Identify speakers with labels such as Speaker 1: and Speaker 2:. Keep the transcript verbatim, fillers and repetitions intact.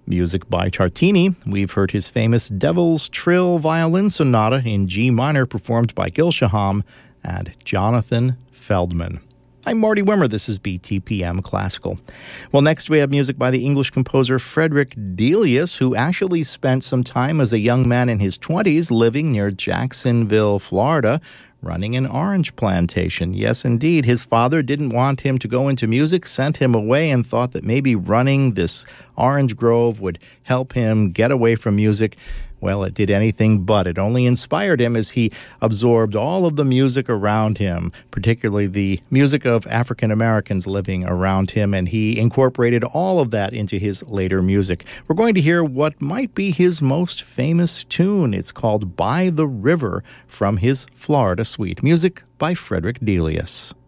Speaker 1: Music by Tartini. We've heard his famous Devil's Trill Violin Sonata in G minor performed by Gilshaham and Jonathan Feldman. I'm Marty Wimmer. This is B T P M Classical. Well, next we have music by the English composer Frederick Delius, who actually spent some time as a young man in his twenties living near Jacksonville, Florida, running an orange plantation. Yes, indeed. His father didn't want him to go into music, sent him away, and thought that maybe running this orange grove would help him get away from music. Well, it did anything but. It only inspired him as he absorbed all of the music around him, particularly the music of African Americans living around him, and he incorporated all of that into his later music. We're going to hear what might be his most famous tune. It's called By the River from his Florida Suite. Music by Frederick Delius.